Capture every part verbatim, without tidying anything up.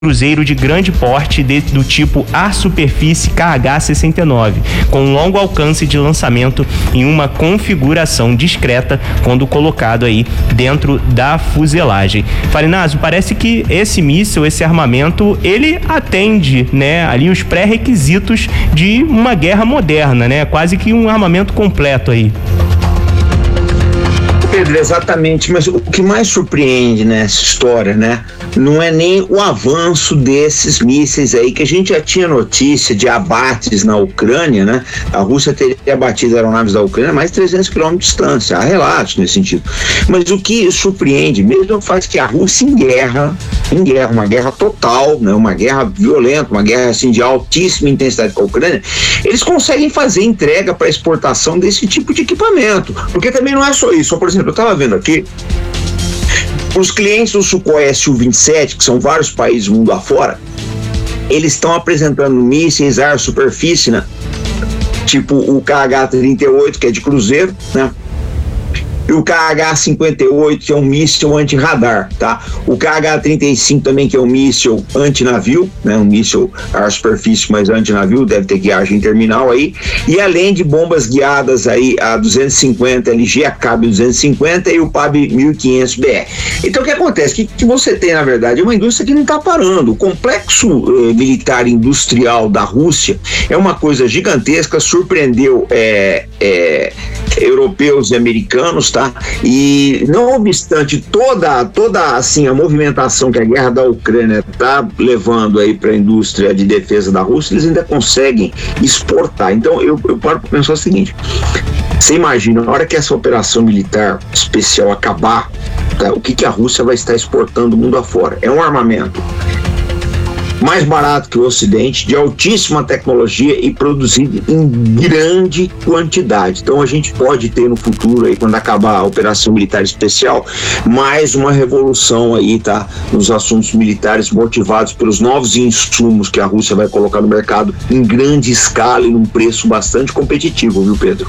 cruzeiro de grande porte de, do tipo ar-superfície K H sessenta e nove, com longo alcance de lançamento em uma configuração discreta quando colocado aí dentro da fuselagem. Farinazzo, parece que esse míssil, esse armamento, ele atende, né, ali os pré-requisitos de uma guerra moderna, né? Quase que um armamento completo aí. Pedro, exatamente, mas o que mais surpreende nessa história, né, não é nem o avanço desses mísseis aí, que a gente já tinha notícia de abates na Ucrânia, né, a Rússia teria abatido aeronaves da Ucrânia a mais de trezentos quilômetros de distância, há relatos nesse sentido, mas o que surpreende mesmo faz que a Rússia em guerra, em guerra, uma guerra total, né, uma guerra violenta, uma guerra assim de altíssima intensidade com a Ucrânia, eles conseguem fazer entrega para exportação desse tipo de equipamento, porque também não é só isso, por exemplo, eu estava vendo aqui, os clientes do Sukhoi S U vinte e sete, que são vários países do mundo afora, eles estão apresentando mísseis ar-superfície, né? Tipo o K H trinta e oito, que é de cruzeiro, né? E o K H cinquenta e oito, que é um míssil anti-radar, tá? O K H trinta e cinco também, que é um míssil anti-navio, né? Um míssil ar-superfície, mas anti-navio, deve ter guiagem terminal aí. E além de bombas guiadas aí a duzentos e cinquenta L G, a C A B duzentos e cinquenta e o P A B mil e quinhentos B R. Então o que acontece? O que, que você tem, na verdade, é uma indústria que não está parando. O complexo eh, militar industrial da Rússia é uma coisa gigantesca, surpreendeu é, é, europeus e americanos, tá? E não obstante toda, toda assim, a movimentação que a guerra da Ucrânia está levando aí para a indústria de defesa da Rússia, eles ainda conseguem exportar. Então eu, eu paro para pensar o seguinte: você imagina, na hora que essa operação militar especial acabar, tá, o que, que a Rússia vai estar exportando mundo afora? É um armamento mais barato que o Ocidente, de altíssima tecnologia e produzido em grande quantidade. Então a gente pode ter no futuro, aí, quando acabar a operação militar especial, mais uma revolução aí, tá? Nos assuntos militares, motivados pelos novos insumos que a Rússia vai colocar no mercado em grande escala e num preço bastante competitivo, viu, Pedro?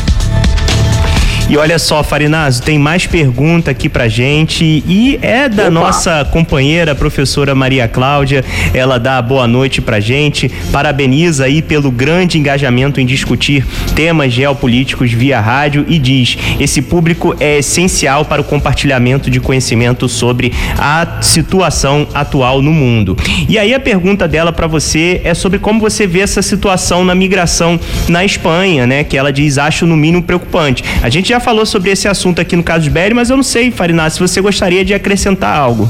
E olha só, Farinazzo, tem mais pergunta aqui pra gente e é da Opa. nossa companheira, professora Maria Cláudia. Ela dá boa noite pra gente, parabeniza aí pelo grande engajamento em discutir temas geopolíticos via rádio e diz: esse público é essencial para o compartilhamento de conhecimento sobre a situação atual no mundo. E aí a pergunta dela pra você é sobre como você vê essa situação na migração na Espanha, né? Que ela diz, acho no mínimo preocupante. A gente já falou sobre esse assunto aqui no Casus Belli, mas eu não sei, Farinazzo, se você gostaria de acrescentar algo.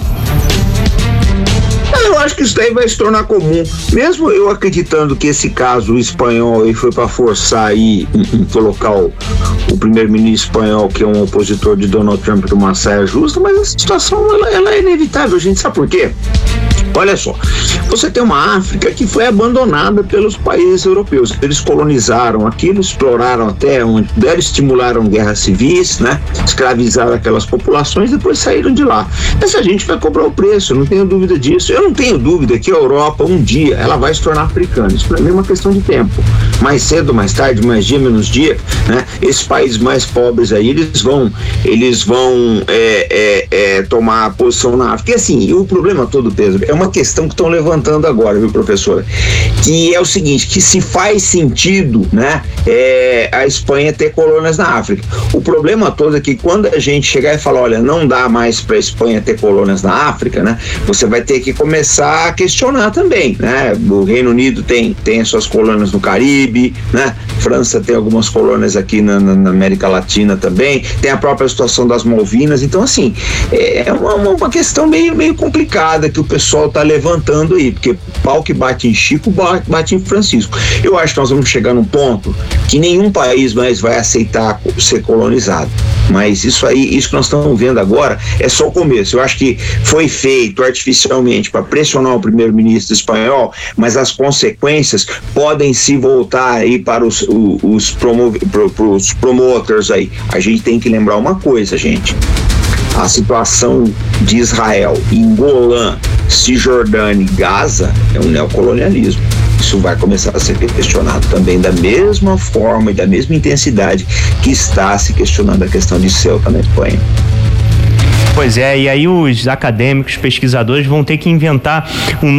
Eu acho que isso daí vai se tornar comum. Mesmo eu acreditando que esse caso espanhol aí foi para forçar aí em, em colocar o, o primeiro-ministro espanhol, que é um opositor de Donald Trump, numa saia justa, mas essa situação ela, ela é inevitável, a gente sabe por quê? Olha só, você tem uma África que foi abandonada pelos países europeus. Eles colonizaram aquilo, exploraram até onde puderam, estimularam guerras civis, né? Escravizaram aquelas populações, depois saíram de lá. Essa gente vai cobrar o preço, eu não tenho dúvida disso. Eu não tenho dúvida que a Europa, um dia, ela vai se tornar africana. Isso para mim é uma questão de tempo. Mais cedo, mais tarde, mais dia, menos dia, né? Esses países mais pobres aí, eles vão, eles vão é, é, é, tomar a posição na África. E assim, o problema todo, Pedro, é uma questão que estão levantando agora, viu, professora? Que é o seguinte, que se faz sentido, né, é, a Espanha ter colônias na África. O problema todo é que quando a gente chegar e falar, olha, não dá mais para a Espanha ter colônias na África, né, você vai ter que começar a questionar também, né? O Reino Unido tem, tem as suas colônias no Caribe, né? França tem algumas colônias aqui na, na, na América Latina também, tem a própria situação das Malvinas. Então, assim, é uma, uma questão meio, meio complicada que o pessoal está levantando aí, porque pau que bate em Chico, bate em Francisco. Eu acho que nós vamos chegar num ponto que nenhum país mais vai aceitar ser colonizado. Mas isso aí, isso que nós estamos vendo agora é só o começo. Eu acho que foi feito artificialmente para pressionar o primeiro-ministro espanhol, mas as consequências podem se voltar aí para os, os, os, promo, pro, os promoters aí. A gente tem que lembrar uma coisa, gente. A situação de Israel em Golã, Cisjordânia e Gaza é um neocolonialismo. Isso vai começar a ser questionado também da mesma forma e da mesma intensidade que está se questionando a questão de Ceuta na Espanha. Pois é, e aí os acadêmicos, pesquisadores vão ter que inventar um